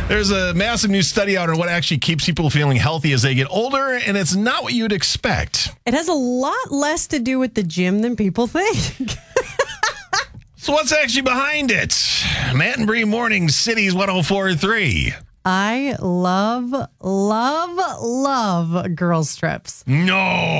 There's a massive new study out on what actually keeps people feeling healthy as they get older, and it's not what you'd expect. It has a lot less to do with the gym than people think. So what's actually behind it? Matt and Bree Mornings, Cities 104.3. I love girls' trips. No.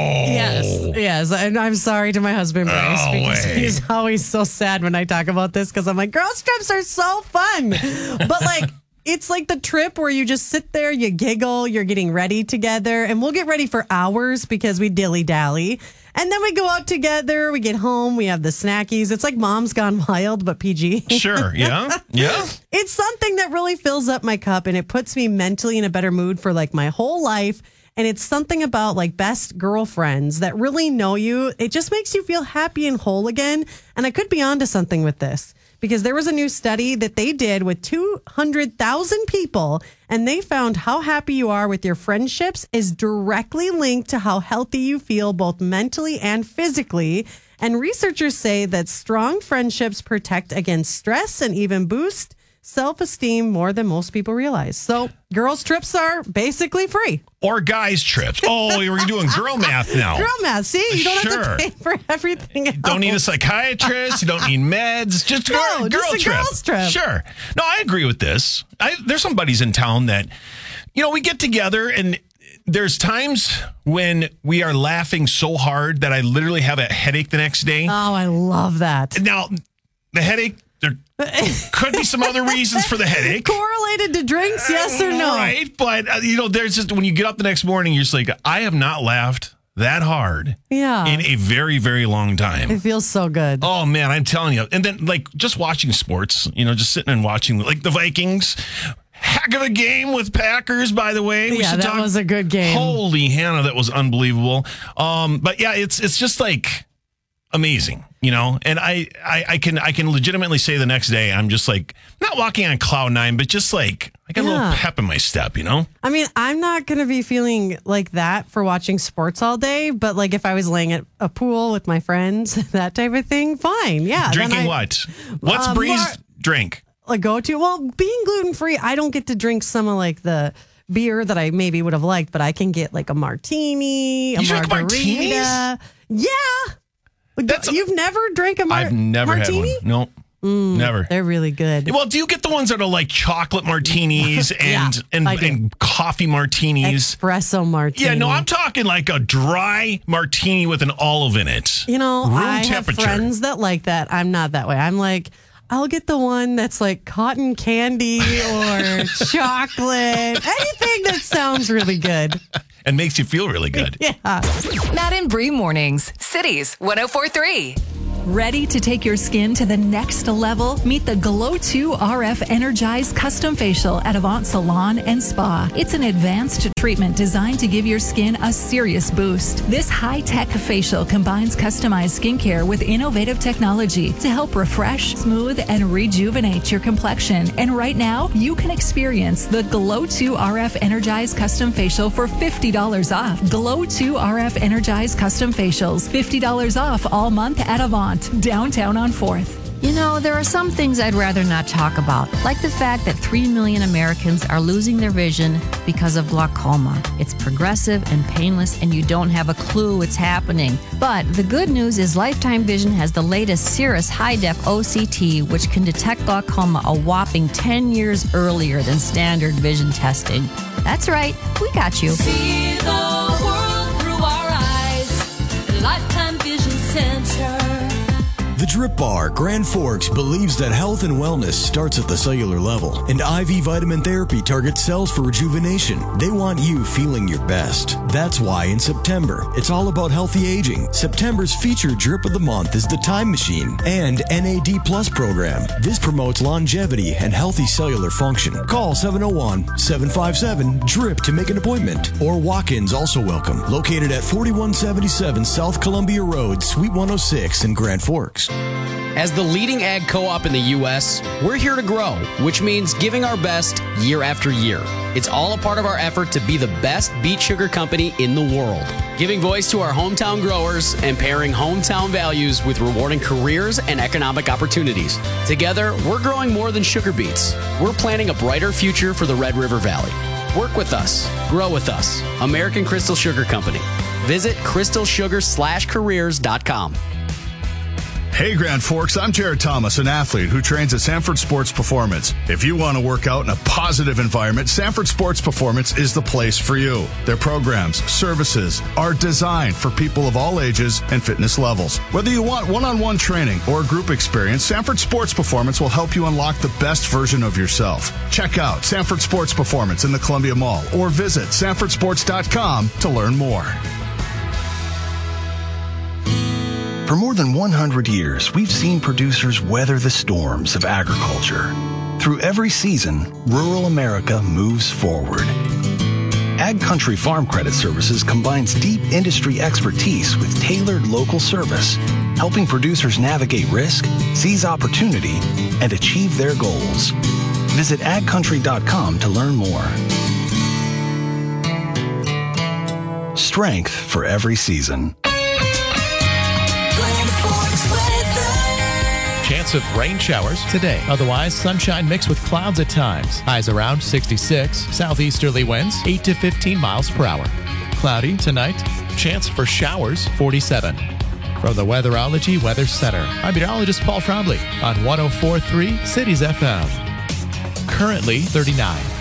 Yes. And I'm sorry to my husband, Bryce, because he's always so sad when I talk about this because I'm like, girls' trips are so fun. But like, it's like the trip where you just sit there, you giggle, you're getting ready together, and we'll get ready for hours because we dilly-dally. And then we go out together, we get home, we have the snackies. It's like Mom's Gone Wild, but PG. Sure, yeah. It's something that really fills up my cup, and it puts me mentally in a better mood for like my whole life. And it's something about like best girlfriends that really know you. It just makes you feel happy and whole again. And I could be onto something with this. Because there was a new study that they did with 200,000 people, and they found how happy you are with your friendships is directly linked to how healthy you feel both mentally and physically. And researchers say that strong friendships protect against stress and even boost self-esteem more than most people realize. So girls' trips are basically free. Or guys' trips. Oh, we're doing girl math now. Girl math. See, you don't have to pay for everything else. Don't need a psychiatrist. You don't need meds. Just a girls' trip. Sure. No, I agree with this. There's some buddies in town that, we get together and there's times when we are laughing so hard that I literally have a headache the next day. Oh, I love that. Now, the headache, there could be some other reasons for the headache. Correlated to drinks, yes or no? Right, but, there's just, when you get up the next morning, you're just like, I have not laughed that hard in a very, very long time. It feels so good. Oh, man, I'm telling you. And then, just watching sports, just sitting and watching, like, the Vikings. Heck of a game with Packers, by the way. That was a good game. Holy Hannah, that was unbelievable. But, yeah, it's just, like, amazing, and I can legitimately say the next day I'm just like not walking on cloud nine, but just like I got a little pep in my step, I mean, I'm not going to be feeling like that for watching sports all day, but like if I was laying at a pool with my friends, that type of thing, fine. Yeah. Drinking what? What's Bree's drink? Like go to? Well, being gluten-free, I don't get to drink some of like the beer that I maybe would have liked, but I can get like a martini, a margarita. Martinis? Yeah. You've never drank a I've never martini? had one. No, never. They're really good. Well, do you get the ones that are like chocolate martinis and coffee martinis? Espresso martini. Yeah, no, I'm talking like a dry martini with an olive in it. I have friends that like that. I'm not that way. I'm like, I'll get the one that's like cotton candy or chocolate. Anything that sounds really good. And makes you feel really good. Yeah. Matt and Bree Mornings, Cities 104.3. Ready to take your skin to the next level? Meet the Glow 2 RF Energized Custom Facial at Avant Salon and Spa. It's an advanced treatment designed to give your skin a serious boost. This high-tech facial combines customized skincare with innovative technology to help refresh, smooth, and rejuvenate your complexion. And right now, you can experience the Glow 2 RF Energized Custom Facial for $50 off. Glow 2 RF Energized Custom Facials, $50 off all month at Avant, downtown on 4th. There are some things I'd rather not talk about, like the fact that 3 million Americans are losing their vision because of glaucoma. It's progressive and painless, and you don't have a clue it's happening. But the good news is Lifetime Vision has the latest Cirrus High-Def OCT, which can detect glaucoma a whopping 10 years earlier than standard vision testing. That's right, we got you. See the world through our eyes. Lifetime Vision Center. The Drip Bar, Grand Forks, believes that health and wellness starts at the cellular level, and IV vitamin therapy targets cells for rejuvenation. They want you feeling your best. That's why in September, it's all about healthy aging. September's featured Drip of the Month is the Time Machine and NAD Plus program. This promotes longevity and healthy cellular function. Call 701-757-DRIP to make an appointment, or walk-ins also welcome. Located at 4177 South Columbia Road, Suite 106 in Grand Forks. Forks. As the leading ag co-op in the U.S., we're here to grow, which means giving our best year after year. It's all a part of our effort to be the best beet sugar company in the world, giving voice to our hometown growers and pairing hometown values with rewarding careers and economic opportunities. Together, we're growing more than sugar beets. We're planning a brighter future for the Red River Valley. Work with us. Grow with us. American Crystal Sugar Company. Visit crystalsugar/careers.com. Hey Grand Forks, I'm Jared Thomas, an athlete who trains at Sanford Sports Performance. If you want to work out in a positive environment, Sanford Sports Performance is the place for you. Their programs, services are designed for people of all ages and fitness levels. Whether you want one-on-one training or group experience, Sanford Sports Performance will help you unlock the best version of yourself. Check out Sanford Sports Performance in the Columbia Mall or visit sanfordsports.com to learn more. For more than 100 years, we've seen producers weather the storms of agriculture. Through every season, rural America moves forward. Ag Country Farm Credit Services combines deep industry expertise with tailored local service, helping producers navigate risk, seize opportunity, and achieve their goals. Visit agcountry.com to learn more. Strength for every season. Chance of rain showers today. Otherwise, sunshine mixed with clouds at times. Highs around 66. Southeasterly winds 8 to 15 miles per hour. Cloudy tonight. Chance for showers 47. From the Weatherology Weather Center, I'm meteorologist Paul Trombley on 104.3 Cities FM. Currently 39.